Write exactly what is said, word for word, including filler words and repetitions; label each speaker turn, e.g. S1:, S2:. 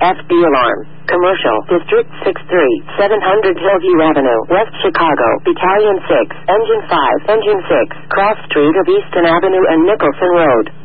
S1: F D alarm. Commercial, District six three, seven hundred Hillview Avenue, West Chicago, Battalion six, Engine five, Engine six, Cross Street of Easton Avenue and Nicholson Road.